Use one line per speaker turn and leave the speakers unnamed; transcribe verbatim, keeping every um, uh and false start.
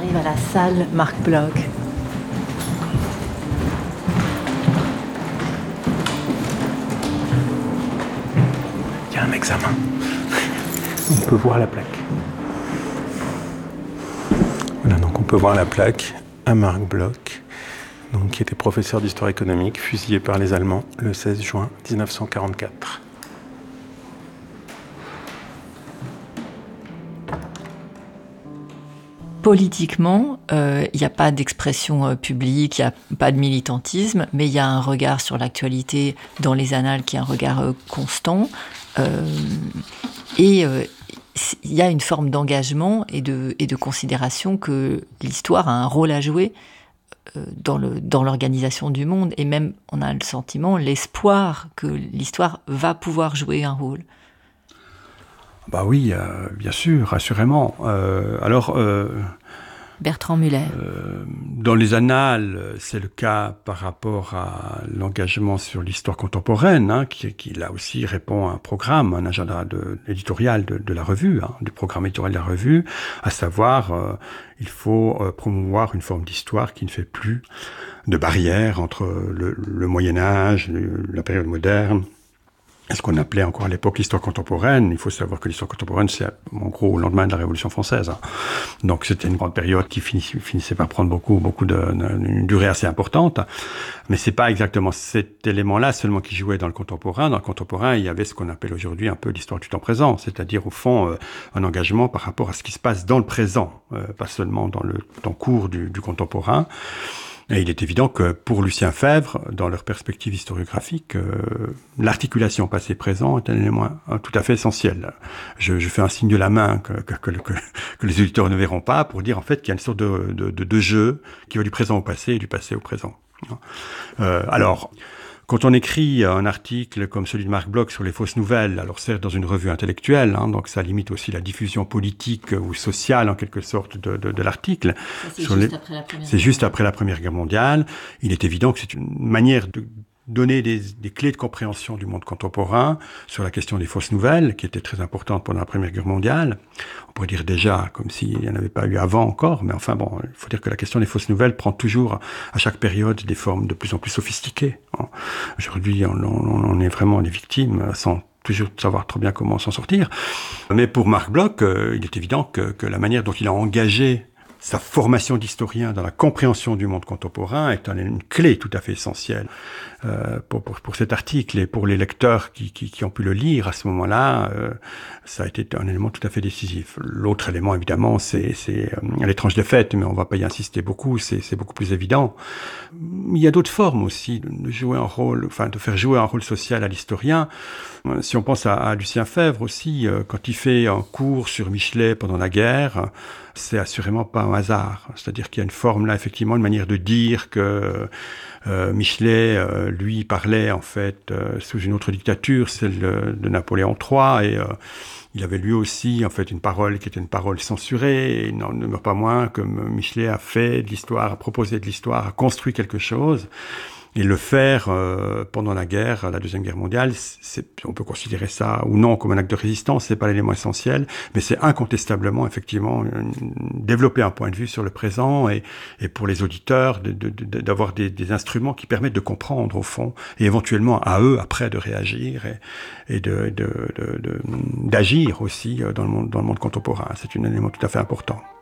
arrive à la salle Marc Bloch.
Il y a un examen. On peut voir la plaque. Voilà, donc on peut voir la plaque à Marc Bloch, donc, qui était professeur d'histoire économique, fusillé par les Allemands le seize juin dix-neuf cent quarante-quatre.
Politiquement, il euh, n'y a pas d'expression euh, publique, il n'y a pas de militantisme, mais il y a un regard sur l'actualité dans les annales qui est un regard euh, constant. Euh, et il euh, y a une forme d'engagement et de, et de considération que l'histoire a un rôle à jouer euh, dans, le, dans l'organisation du monde. Et même, on a le sentiment, l'espoir que l'histoire va pouvoir jouer un rôle.
Bah oui, euh, bien sûr, assurément. Euh, alors, euh,
Bertrand Muller.
Euh, dans les annales, c'est le cas par rapport à l'engagement sur l'histoire contemporaine, hein, qui, qui là aussi répond à un programme, un agenda de, éditorial de, de la revue, hein, du programme éditorial de la revue, à savoir, euh, il faut euh, promouvoir une forme d'histoire qui ne fait plus de barrière entre le, le Moyen-Âge, la période moderne, ce qu'on appelait encore à l'époque l'histoire contemporaine. Il faut savoir que l'histoire contemporaine, c'est en gros au lendemain de la Révolution française. Donc c'était une grande période qui finissait, finissait par prendre beaucoup, beaucoup de, une durée assez importante. Mais c'est pas exactement cet élément-là seulement qui jouait dans le contemporain. Dans le contemporain, il y avait ce qu'on appelle aujourd'hui un peu l'histoire du temps présent, c'est-à-dire au fond euh, un engagement par rapport à ce qui se passe dans le présent, euh, pas seulement dans le temps court du, du contemporain. Et il est évident que pour Lucien Febvre, dans leur perspective historiographique, euh, l'articulation passé-présent est un élément tout à fait essentiel. Je, je fais un signe de la main que, que, que, que, que les auditeurs ne verront pas pour dire en fait qu'il y a une sorte de, de, de, de jeu qui va du présent au passé et du passé au présent. Euh, alors... Quand on écrit un article comme celui de Marc Bloch sur les fausses nouvelles, alors certes dans une revue intellectuelle, hein, donc ça limite aussi la diffusion politique ou sociale en quelque sorte de, de, de l'article.
Ça, c'est, juste, les... après la première
c'est juste après la Première Guerre mondiale. Il est évident que c'est une manière de donner des, des clés de compréhension du monde contemporain sur la question des fausses nouvelles, qui était très importante pendant la Première Guerre mondiale. On pourrait dire déjà, comme s'il n'y en avait pas eu avant encore, mais enfin bon, il faut dire que la question des fausses nouvelles prend toujours, à chaque période, des formes de plus en plus sophistiquées. Aujourd'hui, on, on, on est vraiment des victimes, sans toujours savoir trop bien comment s'en sortir. Mais pour Marc Bloch, euh, il est évident que, que la manière dont il a engagé sa formation d'historien dans la compréhension du monde contemporain est une clé tout à fait essentielle euh, pour, pour, pour cet article. Et pour les lecteurs qui, qui, qui ont pu le lire à ce moment-là, euh, ça a été un élément tout à fait décisif. L'autre élément, évidemment, c'est, c'est euh, l'étrange défaite, mais on va pas y insister beaucoup, c'est, c'est beaucoup plus évident. Il y a d'autres formes aussi de jouer un rôle, enfin de faire jouer un rôle social à l'historien. Si on pense à, à Lucien Febvre aussi, euh, quand il fait un cours sur Michelet pendant la guerre, c'est assurément pas un hasard. C'est-à-dire qu'il y a une forme là, effectivement, une manière de dire que euh, Michelet, euh, lui, parlait en fait euh, sous une autre dictature, celle de, de Napoléon trois, et euh, il avait lui aussi en fait une parole qui était une parole censurée. Et il n'en demeure pas moins que Michelet a fait de l'histoire, a proposé de l'histoire, a construit quelque chose. Et le faire euh, pendant la guerre, la Deuxième Guerre mondiale, c'est, on peut considérer ça ou non comme un acte de résistance, c'est pas l'élément essentiel, mais c'est incontestablement, effectivement, une, développer un point de vue sur le présent et, et pour les auditeurs, de, de, de, d'avoir des, des instruments qui permettent de comprendre au fond, et éventuellement à eux après de réagir et, et de, de, de, de, d'agir aussi dans le monde, dans le monde contemporain. C'est un élément tout à fait important.